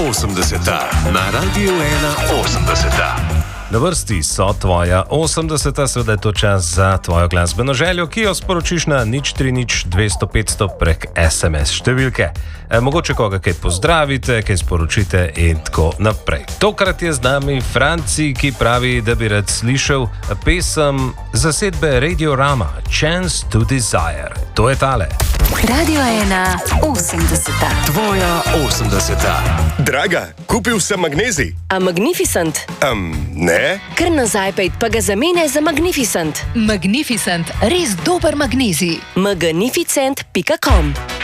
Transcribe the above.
80. Na Radiu 81. Na vrsti so tvoja 80, seveda je to čas za tvojo glasbeno željo, ki jo sporočiš na 030 200 500 prek SMS številke. Mogoče koga kaj pozdravite, kaj sporočite in tako naprej. Tokrat je z nami Franci, ki pravi, da bi rad slišal pesem zasedbe Radiorama Chance to Desire. To je tale. Radio 1 80. Tvoja 80. Draga, kupil sem magnezij. A Magnificent? Ne. Kar nazaj pejt, pa ga zamenjaj za Magnificent. Magnificent, res dober magnezij. Magnificent.com